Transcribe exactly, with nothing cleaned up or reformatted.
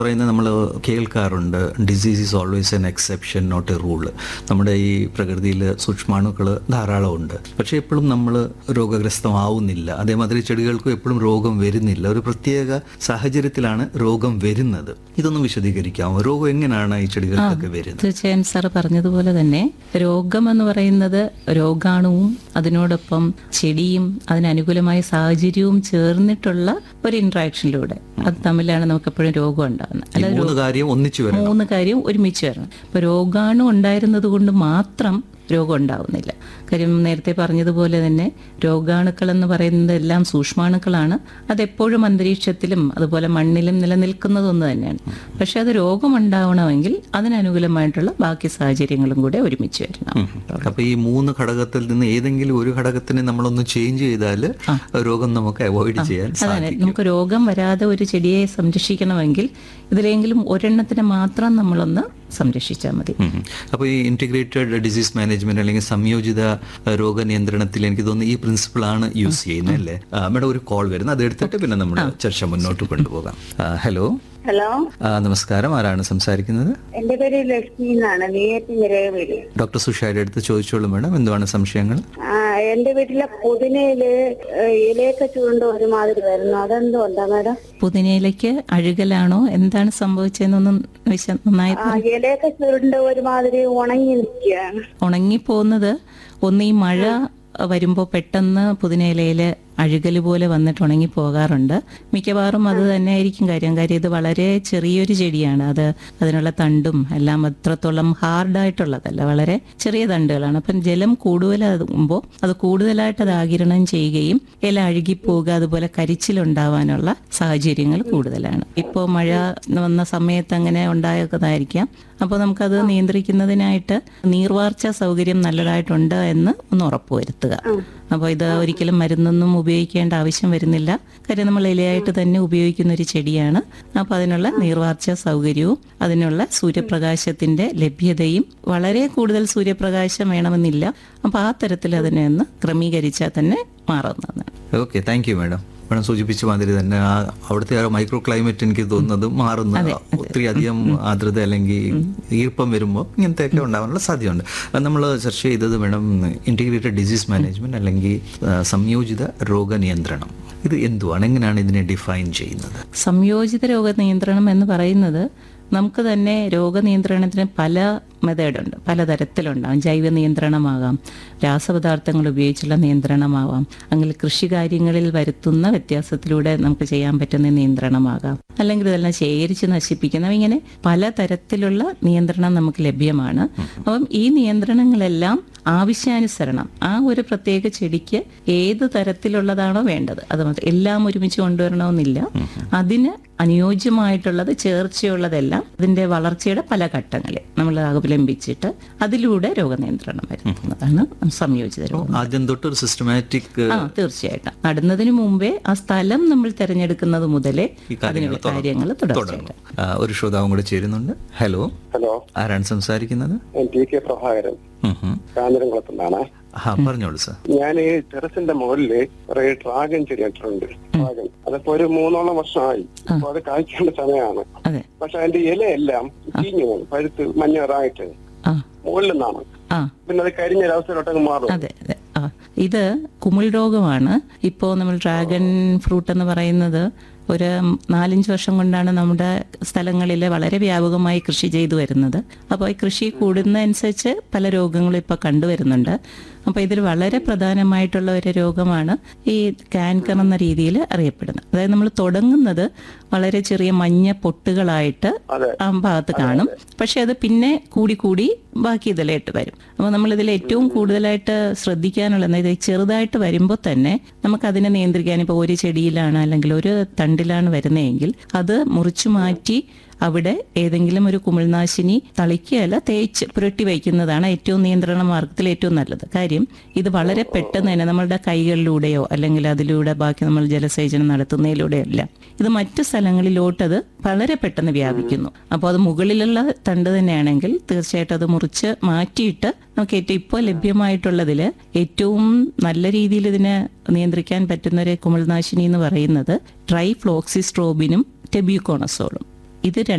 പറയുന്നത് നമ്മൾ കേൾക്കാറുണ്ട്, disease is always N exception not A rule. നമ്മുടെ ഈ പ്രകൃതിയിൽ സൂക്ഷ്മാണുക്കൾ ധാരാളമുണ്ട്, പക്ഷേ എപ്പോഴും നമ്മൾ രോഗഗ്രസ്തമാവുന്നില്ല. അതേമാതിരി ചെടികൾക്കും എപ്പോഴും രോഗം വരുന്നില്ല. ഒരു പ്രത്യേക സാഹചര്യത്തിലാണ് രോഗം വരുന്നത്. ഇതൊന്നും വിശദീകരിക്കാമോ? രോഗം എങ്ങനെയാണ് ഈ ചെടികൾക്കൊക്കെ വരുന്നത്? തീർച്ചയായും സാർ പറഞ്ഞതുപോലെ തന്നെ രോഗം എന്ന് പറയുന്നത് രോഗാണുവും അതിനോടൊപ്പം ചെടിയും അതിനനുകൂലമായ സാഹചര്യവും ചേർന്നിട്ടുള്ള ഒരു ഇന്ററാക്ഷനിലൂടെ അത് തമ്മിലാണ് നമുക്ക് എപ്പോഴും രോഗം ഉണ്ടാകുന്നത്. അല്ലാതെ മൂന്ന് കാര്യം ഒന്നിച്ചു വരണം. മൂന്ന് കാര്യം ഒരുമിച്ച് വരണം. ഇപ്പൊ രോഗാണു ഉണ്ടായിരുന്നത് കൊണ്ട് മാത്രം രോഗം ഉണ്ടാവുന്നില്ല. കാര്യം നേരത്തെ പറഞ്ഞതുപോലെ തന്നെ രോഗാണുക്കൾ എന്ന് പറയുന്നത് എല്ലാം സൂക്ഷ്മാണുക്കളാണ്. അതെപ്പോഴും അന്തരീക്ഷത്തിലും അതുപോലെ മണ്ണിലും നിലനിൽക്കുന്നതൊന്നു തന്നെയാണ്. പക്ഷെ അത് രോഗമുണ്ടാവണമെങ്കിൽ അതിനനുകൂലമായിട്ടുള്ള ബാക്കി സാഹചര്യങ്ങളും കൂടെ ഒരുമിച്ച് വരണം. അപ്പൊ ഈ മൂന്ന് ഘടകത്തിൽ നിന്ന് ഏതെങ്കിലും ഒരു ഘടകത്തിന് നമ്മളൊന്ന് ചേഞ്ച് ചെയ്താൽ രോഗം നമുക്ക് അവോയ്ഡ് ചെയ്യാൻ സാധിക്കും. നമുക്ക് രോഗം വരാതെ ഒരു ചെടിയെ സംരക്ഷിക്കണമെങ്കിൽ ഇതിലെങ്കിലും ഒരെണ്ണത്തിനെ മാത്രം നമ്മളൊന്ന് സംരക്ഷിച്ചാൽ മതി. അപ്പോൾ ഈ ഇന്റഗ്രേറ്റഡ് ഡിസീസ് മാനേജ്മെന്റ് അല്ലെങ്കിൽ സംയോജിത രോഗനിയന്ത്രണത്തിൽ എനിക്ക് തോന്നുന്നു ഈ പ്രിൻസിപ്പിൾ ആണ് യൂസ് ചെയ്യുന്നത് അല്ലേ? മേഡം ഒരു കോൾ വരുന്നത്, അത് എടുത്തിട്ട് പിന്നെ നമ്മൾ ചർച്ച മുന്നോട്ട് കൊണ്ടുപോകാം. ഹലോ ഹലോ നമസ്കാരം, ആരാണ് സംസാരിക്കുന്നത്? എന്റെ പേര് ലക്ഷ്മി എന്നാണ്. നെയ്യാറ്റിൻകര വീട്. ഡോക്ടർ സുഷയുടെ അടുത്ത് ചോദിച്ചോളൂ മേഡം, എന്താണ് സംശയങ്ങൾ? എന്റെ വീട്ടിലെ പുതിനയില് ഇലയൊക്കെ ചുരുണ്ട ഒരുമാതിരി വരുന്നു, അതെന്തുകൊണ്ടാ മേഡം? പുതിനയിലേക്ക് അഴുകലാണോ, എന്താണ് സംഭവിച്ചതെന്നൊന്നും നന്നായി ഇലയൊക്കെ ചുരുണ്ട ഒരുമാതിരി ഉണങ്ങി നിൽക്കുകയാണ്. ഉണങ്ങിപ്പോകുന്നത് ഒന്ന് ഈ മഴ വരുമ്പോൾ പെട്ടെന്ന് പുതിനയിലയില് അഴുകൽ പോലെ വന്നിട്ട് ഉണങ്ങി പോകാറുണ്ട്. മിക്കവാറും അത് തന്നെ ആയിരിക്കും കാര്യം. കാര്യം ഇത് വളരെ ചെറിയൊരു ചെടിയാണ്. അത് അതിനുള്ള തണ്ടും എല്ലാം അത്രത്തോളം ഹാർഡായിട്ടുള്ളതല്ല, വളരെ ചെറിയ തണ്ടുകളാണ്. അപ്പം ജലം കൂടുതലാകുമ്പോൾ അത് കൂടുതലായിട്ട് അത് ആഗിരണം ചെയ്യുകയും ഇല അഴുകിപ്പോവുക, അതുപോലെ കരിച്ചിലുണ്ടാവാനുള്ള സാഹചര്യങ്ങൾ കൂടുതലാണ്. ഇപ്പോൾ മഴ വന്ന സമയത്ത് അങ്ങനെ ഉണ്ടായതായിരിക്കാം. അപ്പോൾ നമുക്കത് നിയന്ത്രിക്കുന്നതിനായിട്ട് നീർവാർച്ച സൗകര്യം നല്ലതായിട്ടുണ്ട് എന്ന് ഒന്ന് ഉറപ്പുവരുത്തുക. അപ്പോൾ ഇത് ഒരിക്കലും മരുന്നൊന്നും ഉപയോഗിക്കേണ്ട ആവശ്യം വരുന്നില്ല. കാര്യം നമ്മൾ ഇലയായിട്ട് തന്നെ ഉപയോഗിക്കുന്ന ഒരു ചെടിയാണ്. അപ്പോൾ അതിനുള്ള നീർവാർച്ച സൗകര്യവും അതിനുള്ള സൂര്യപ്രകാശത്തിന്റെ ലഭ്യതയും, വളരെ കൂടുതൽ സൂര്യപ്രകാശം വേണമെന്നില്ല. അപ്പോൾ ആ തരത്തിൽ അതിനെ ഒന്ന് ക്രമീകരിച്ചാൽ തന്നെ മാറുന്നതാണ്. Okay, thank you madam. Madam സൂചിപ്പിച്ച മാതിരി തന്നെ ആ അവിടുത്തെ ആ മൈക്രോ ക്ലൈമറ്റ് എനിക്ക് തോന്നുന്നത് മാറുന്ന, ഒത്തിരി അധികം ആർദ്രത അല്ലെങ്കിൽ ഈർപ്പം വരുമ്പോൾ ഇങ്ങനത്തെയൊക്കെ ഉണ്ടാകാനുള്ള സാധ്യതയുണ്ട്. നമ്മൾ ചർച്ച ചെയ്തത് മേഡം ഇന്റഗ്രേറ്റഡ് ഡിസീസ് മാനേജ്മെന്റ് അല്ലെങ്കിൽ സംയോജിത രോഗനിയന്ത്രണം. ഇത് എന്തുവാണ്, എങ്ങനെയാണ് ഇതിനെ ഡിഫൈൻ ചെയ്യുന്നത്? സംയോജിത രോഗനിയന്ത്രണം എന്ന് പറയുന്നത് നമുക്ക് തന്നെ രോഗനിയന്ത്രണത്തിന് പല മെത്തേഡുണ്ട്, പലതരത്തിലുണ്ടാകും. ജൈവ നിയന്ത്രണമാകാം, രാസപദാർത്ഥങ്ങൾ ഉപയോഗിച്ചുള്ള നിയന്ത്രണമാവാം, അല്ലെങ്കിൽ കൃഷി കാര്യങ്ങളിൽ വരുത്തുന്ന വ്യത്യാസത്തിലൂടെ നമുക്ക് ചെയ്യാൻ പറ്റുന്ന നിയന്ത്രണമാകാം, അല്ലെങ്കിൽ ഇതെല്ലാം ശേഖരിച്ച് നശിപ്പിക്കുന്ന, ഇങ്ങനെ പലതരത്തിലുള്ള നിയന്ത്രണം നമുക്ക് ലഭ്യമാണ്. അപ്പം ഈ നിയന്ത്രണങ്ങളെല്ലാം ആവശ്യാനുസരണം ആ ഒരു പ്രത്യേക ചെടിക്ക് ഏത് തരത്തിലുള്ളതാണോ വേണ്ടത് അത് മാത്രം, എല്ലാം ഒരുമിച്ച് കൊണ്ടുവരണമെന്നില്ല. അതിന് അനുയോജ്യമായിട്ടുള്ളത്, ചേർച്ചയുള്ളതെല്ലാം അതിന്റെ വളർച്ചയുടെ പല ഘട്ടങ്ങളിൽ നമ്മൾ അവലംബിച്ചിട്ട് അതിലൂടെ രോഗനിയന്ത്രണം വരുത്തുന്നതാണ് സംയോജിത രോഗം. ആദ്യം തൊട്ട് ഒരു സിസ്റ്റമാറ്റിക്, ആ തീർച്ചയായിട്ടും നടുന്നതിന് മുമ്പേ ആ സ്ഥലം നമ്മൾ തിരഞ്ഞെടുക്കുന്നത് മുതലേ അതിനുള്ള കാര്യങ്ങൾ തുടർച്ചയായിട്ട്. ഒരു ശ്രോതാവും കൂടെ ചേരുന്നുണ്ട്. ഹലോ ഹലോ ആരാണ് സംസാരിക്കുന്നത്? T K Prabhakaran, കാഞ്ഞിരംകുളത്തുനിന്നാണ്. പറഞ്ഞോളൂ സാർ. ഞാൻ ഈ ടെറസിന്റെ മുകളില് കുറെ ഡ്രാഗൺ ചെടി നട്ടിട്ടുണ്ട്. ഡ്രാഗൺ അതിപ്പോ ഒരു മൂന്നോളം വർഷമായി. അപ്പൊ അത് കായ്ക്കേണ്ട സമയമാണ്. പക്ഷെ അതിന്റെ ഇലയെല്ലാം ചീഞ്ഞു പോകും, പഴുത്ത് മഞ്ഞറായിട്ട് മുകളിൽ നിന്നാണ്. പിന്നെ അത് കരിഞ്ഞ ഒരവസ്ഥയിലോട്ടങ്ങ് മാറും. അതെ അതെ ആ ഇത് കുമിൾ രോഗമാണ്. ഇപ്പോ നമ്മൾ ഡ്രാഗൺ ഫ്രൂട്ട് എന്ന് പറയുന്നത് ഒരു നാലഞ്ച് വർഷം കൊണ്ടാണ് നമ്മുടെ സ്ഥലങ്ങളിൽ വളരെ വ്യാപകമായി കൃഷി ചെയ്തു വരുന്നത്. അപ്പോൾ ഈ കൃഷി കൂടുന്നതനുസരിച്ച് പല രോഗങ്ങളും ഇപ്പോൾ കണ്ടുവരുന്നുണ്ട്. അപ്പോൾ ഇതിൽ വളരെ പ്രധാനമായിട്ടുള്ള ഒരു രോഗമാണ് ഈ കാൻകർ എന്ന രീതിയിൽ അറിയപ്പെടുന്നത്. അതായത് നമ്മൾ തുടങ്ങുന്നത് വളരെ ചെറിയ മഞ്ഞ പൊട്ടുകളായിട്ട് ആ ഭാഗത്ത് കാണും, പക്ഷെ അത് പിന്നെ കൂടി കൂടി ബാക്കി ഇതിലായിട്ട് വരും. അപ്പോൾ നമ്മളിതിൽ ഏറ്റവും കൂടുതലായിട്ട് ശ്രദ്ധിക്കാനുള്ളത് ഇത് ചെറുതായിട്ട് വരുമ്പോൾ തന്നെ നമുക്ക് അതിനെ നിയന്ത്രിക്കാൻ, ഇപ്പോൾ ഒരു ചെടിയിലാണ് അല്ലെങ്കിൽ ഒരു തണ്ടിലാണ് വരുന്നതെങ്കിൽ അത് മുറിച്ചു മാറ്റി അവിടെ ഏതെങ്കിലും ഒരു കുമിൾനാശിനി തളിക്കുകയല്ല, തേച്ച് പുരട്ടി വയ്ക്കുന്നതാണ് ഏറ്റവും നിയന്ത്രണ മാർഗത്തിൽ ഏറ്റവും നല്ലത്. കാര്യം ഇത് വളരെ പെട്ടെന്ന് തന്നെ നമ്മളുടെ കൈകളിലൂടെയോ അല്ലെങ്കിൽ അതിലൂടെ ബാക്കി നമ്മൾ ജലസേചനം നടത്തുന്നതിലൂടെയോ അല്ല, ഇത് മറ്റു സ്ഥലങ്ങളിലോട്ടത് വളരെ പെട്ടെന്ന് വ്യാപിക്കുന്നു. അപ്പോൾ അത് മുകളിലുള്ള തണ്ട് തന്നെയാണെങ്കിൽ തീർച്ചയായിട്ടും അത് മുറിച്ച് മാറ്റിയിട്ട് നമുക്ക് ഏറ്റവും ഇപ്പോൾ ലഭ്യമായിട്ടുള്ളതിൽ ഏറ്റവും നല്ല രീതിയിൽ ഇതിനെ നിയന്ത്രിക്കാൻ പറ്റുന്ന ഒരു കുമിൾനാശിനി എന്ന് പറയുന്നത് ട്രൈഫ്ലോക്സിസ്ട്രോബിനും ടെബ്യൂക്കോണസോളും. ഇത്